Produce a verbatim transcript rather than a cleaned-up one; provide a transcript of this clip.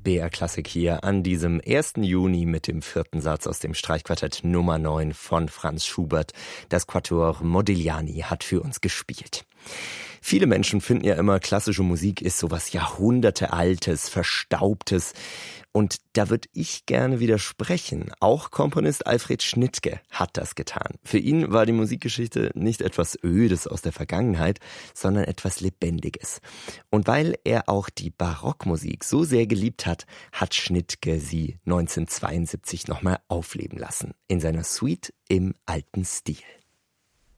B R-Klassik hier an diesem ersten Juni mit dem vierten Satz aus dem Streichquartett Nummer neun von Franz Schubert. Das Quatuor Modigliani hat für uns gespielt. Viele Menschen finden ja immer, klassische Musik ist sowas Jahrhundertealtes, Verstaubtes. Und da würde ich gerne widersprechen. Auch Komponist Alfred Schnittke hat das getan. Für ihn war die Musikgeschichte nicht etwas Ödes aus der Vergangenheit, sondern etwas Lebendiges. Und weil er auch die Barockmusik so sehr geliebt hat, hat Schnittke sie neunzehnhundertzweiundsiebzig nochmal aufleben lassen. In seiner Suite im alten Stil.